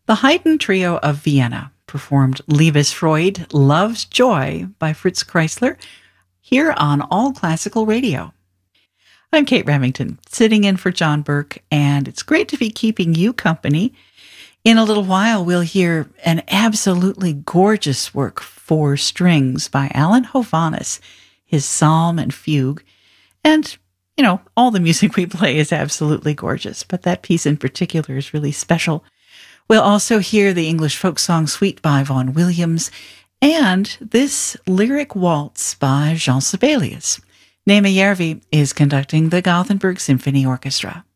The Haydn Trio of Vienna performed Liebes Freude, Love's Joy by Fritz Kreisler here on All Classical Radio. I'm Kate Remington, sitting in for John Burke, and it's great to be keeping you company. In a little while, we'll hear an absolutely gorgeous work for strings by Alan Hovhaness, his Psalm and Fugue. And, you know, all the music we play is absolutely gorgeous, but that piece in particular is really special. We'll also hear the English folk song Suite by Vaughan Williams and this lyric waltz by Jean Sibelius. Nema Järvi is conducting the Gothenburg Symphony Orchestra.